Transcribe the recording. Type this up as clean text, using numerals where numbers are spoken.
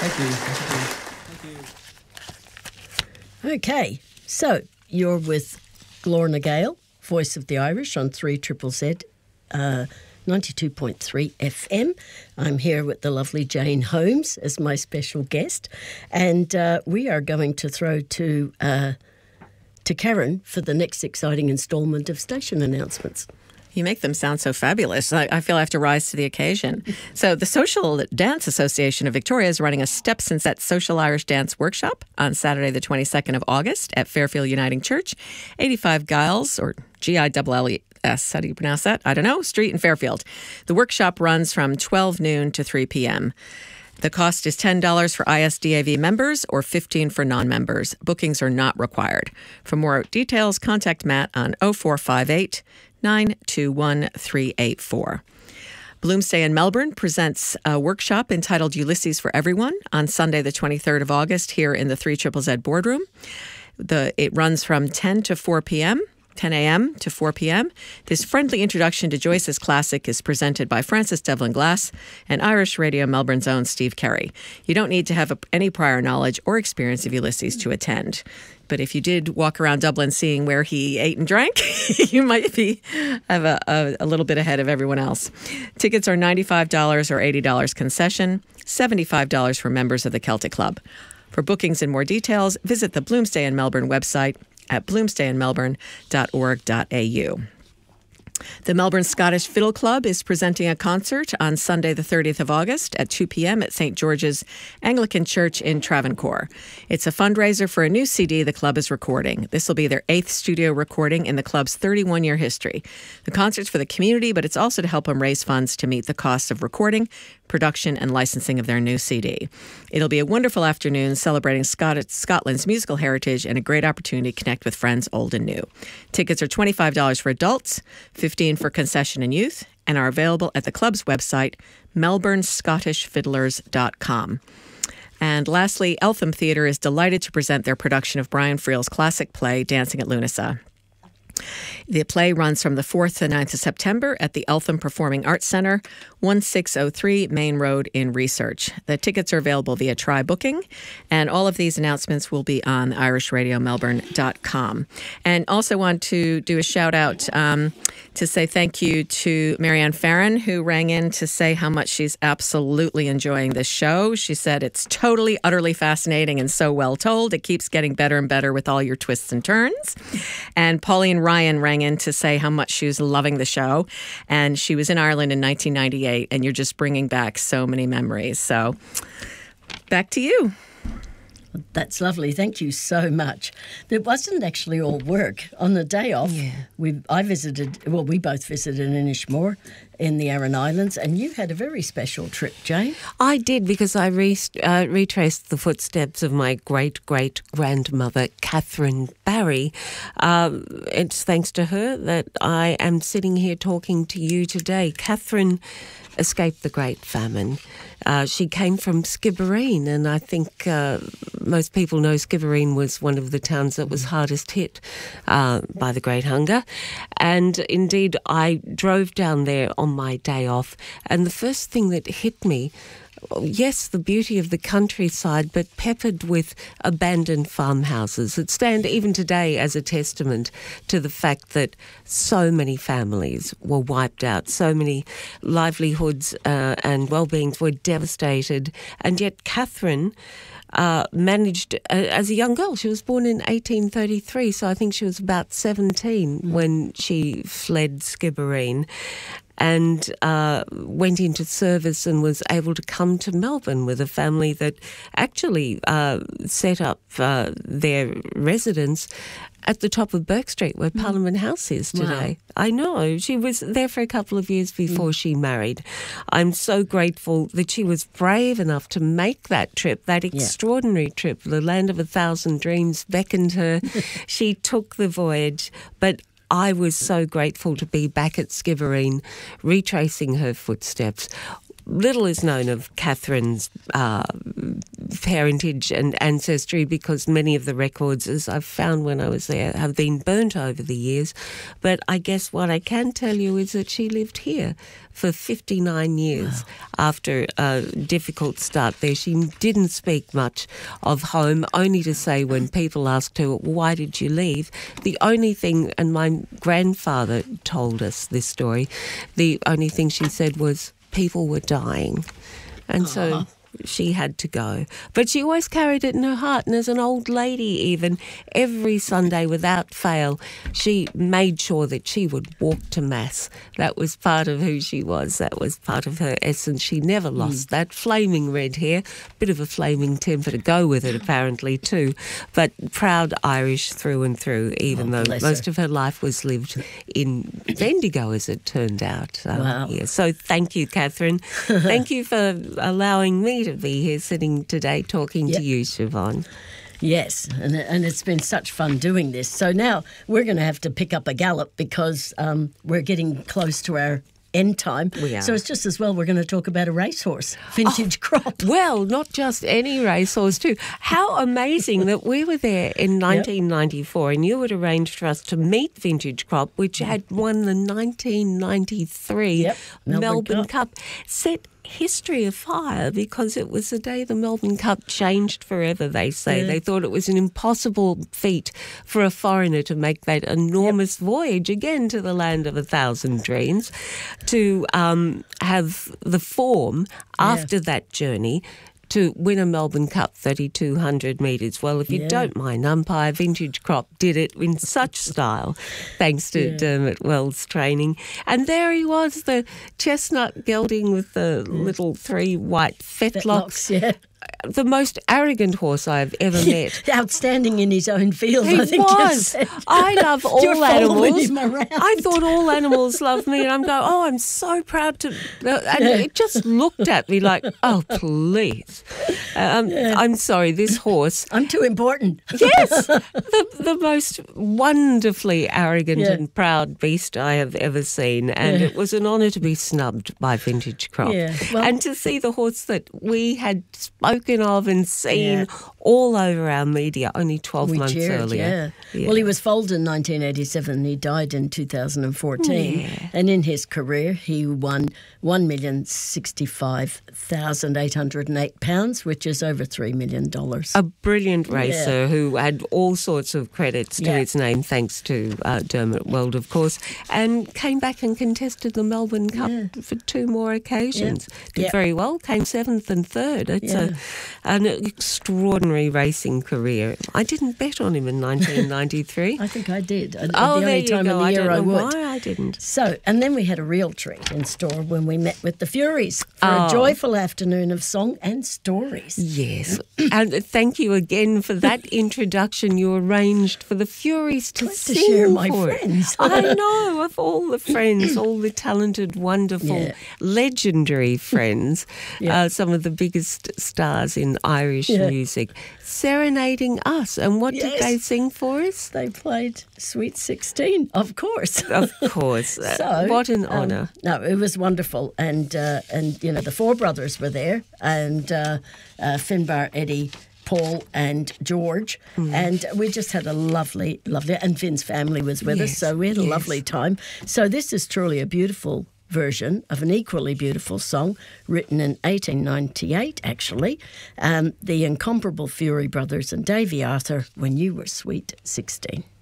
Thank you. Thank you. Okay, so you're with Glorna Gale, Voice of the Irish on 3ZZZ, 92.3 FM. I'm here with the lovely Jane Holmes as my special guest, and we are going to throw to Karen for the next exciting instalment of station announcements. You make them sound so fabulous. I feel I have to rise to the occasion. So the Social Dance Association of Victoria is running a Steps and Sets Social Irish Dance Workshop on Saturday the 22nd of August at Fairfield Uniting Church, 85 Giles, or Gilles, how do you pronounce that? I don't know, Street in Fairfield. The workshop runs from 12 noon to 3 p.m. The cost is $10 for ISDAV members or $15 for non-members. Bookings are not required. For more details, contact Matt on 0458 921 384. Bloomsday in Melbourne presents a workshop entitled Ulysses for Everyone on Sunday, the 23rd of August, here in the 3ZZZ boardroom. It runs from 10 to 4 p.m., 10 a.m. to 4 p.m. This friendly introduction to Joyce's classic is presented by Francis Devlin Glass and Irish Radio Melbourne's own Steve Carey. You don't need to have any prior knowledge or experience of Ulysses to attend. But if you did walk around Dublin seeing where he ate and drank, you might have a little bit ahead of everyone else. Tickets are $95 or $80 concession, $75 for members of the Celtic Club. For bookings and more details, visit the Bloomsday in Melbourne website at bloomsdayinmelbourne.org.au. The Melbourne Scottish Fiddle Club is presenting a concert on Sunday the 30th of August at 2 p.m. at St. George's Anglican Church in Travancore. It's a fundraiser for a new CD the club is recording. This will be their 8th studio recording in the club's 31-year history. The concert's for the community, but it's also to help them raise funds to meet the cost of recording, production, and licensing of their new CD. It'll be a wonderful afternoon celebrating Scotland's musical heritage and a great opportunity to connect with friends old and new. Tickets are $25 for adults, $15 for concession and youth, and are available at the club's website, melbournescottishfiddlers.com. And lastly, Eltham Theatre is delighted to present their production of Brian Friel's classic play, Dancing at Lunasa. The play runs from the 4th to 9th of September at the Eltham Performing Arts Centre, 1603 Main Road in Research. The tickets are available via Try Booking, and all of these announcements will be on irishradiomelbourne.com. And also want to do a shout out to say thank you to Marianne Farron, who rang in to say how much she's absolutely enjoying this show. She said it's totally, utterly fascinating and so well told. It keeps getting better and better with all your twists and turns. And Pauline Ryan rang in to say how much she was loving the show. And she was in Ireland in 1998, and you're just bringing back so many memories. So back to you. That's lovely. Thank you so much. It wasn't actually all work. On the day off, we both visited Inishmore in the Aran Islands, and you had a very special trip, Jane. I did, because I retraced the footsteps of my great-great-grandmother, Catherine Barry. It's thanks to her that I am sitting here talking to you today. Catherine escaped the Great Famine. She came from Skibbereen, and I think most people know Skibbereen was one of the towns that was hardest hit by the Great Hunger. And indeed, I drove down there on my day off, and the first thing that hit me, yes, the beauty of the countryside, but peppered with abandoned farmhouses that stand even today as a testament to the fact that so many families were wiped out, so many livelihoods and well-beings were devastated, and yet Catherine managed as a young girl. She was born in 1833, so I think she was about 17 when she fled Skibbereen, and went into service and was able to come to Melbourne with a family that actually set up their residence at the top of Burke Street, where Parliament House is today. Wow. I know. She was there for a couple of years before she married. I'm so grateful that she was brave enough to make that trip, that extraordinary trip. The land of 1,000 dreams beckoned her. She took the voyage, but I was so grateful to be back at Skibbereen, retracing her footsteps. Little is known of Catherine's parentage and ancestry, because many of the records, as I've found when I was there, have been burnt over the years. But I guess what I can tell you is that she lived here for 59 years after a difficult start there. She didn't speak much of home, only to say when people asked her, why did you leave? The only thing, and my grandfather told us this story, the only thing she said was people were dying. And so she had to go. But she always carried it in her heart, and as an old lady even, every Sunday without fail, she made sure that she would walk to Mass. That was part of who she was. That was part of her essence. She never lost that. Flaming red hair, bit of a flaming temper to go with it apparently too, but proud Irish through and through, even though most of her life was lived in Bendigo, as it turned out. Wow. Yeah. So thank you, Catherine. Thank you for allowing me to be here sitting today talking to you, Siobhan. Yes, and it's been such fun doing this. So now we're going to have to pick up a gallop because we're getting close to our end time. We are. So it's just as well we're going to talk about a racehorse, vintage crop. Well, not just any racehorse too. How amazing that we were there in 1994 and you had arranged for us to meet Vintage Crop, which had won the 1993 Melbourne Cup. Set history afire because it was the day the Melbourne Cup changed forever, they say. They thought it was an impossible feat for a foreigner to make that enormous voyage again to the land of 1,000 dreams, to have the form after that journey to win a Melbourne Cup 3,200 metres. Well, if you don't mind, umpire Vintage Crop did it in such style, thanks to Dermot Wells' training. And there he was, the chestnut gelding with the little 3 white fetlocks. The most arrogant horse I've ever met. Outstanding in his own field, He I think was. I love all animals. Him around. I thought all animals love me, and I'm going, oh, I'm so proud to. And it just looked at me like, oh, please. I'm sorry, this horse. I'm too important. Yes, the most wonderfully arrogant and proud beast I have ever seen, and it was an honour to be snubbed by Vintage Crop. Well, and to see the horse that we had spoken of and seen all over our media only 12 months earlier. Well, he was foaled in 1987. He died in 2014. And in his career, he won £1,065,808, which is over $3 million. A brilliant racer who had all sorts of credits to his name, thanks to Dermot Weld, of course, and came back and contested the Melbourne Cup for 2 more occasions. Did very well, came 7th and 3rd. It's an extraordinary racing career. I didn't bet on him in 1993. I think I did. Oh, the only time in the year I I don't know would. why I didn't. So, and then we had a real treat in store when we met with the Furies for a joyful afternoon of song and stories. Yes, and thank you again for that introduction you arranged for the Furies to sing share my for. friends. I know, of all the friends, all the talented, wonderful, legendary friends, some of the biggest stars in Irish music, serenading us. And what did they sing for us? They played Sweet 16, of course. Of course. So, what an honour. No, it was wonderful. And you know, the 4 brothers were there, and Finbar, Eddie, Paul and George, and we just had a lovely, and Finn's family was with us, so we had a lovely time. So this is truly a beautiful version of an equally beautiful song written in 1898, actually, the incomparable Fury Brothers and Davy Arthur, When You Were Sweet 16.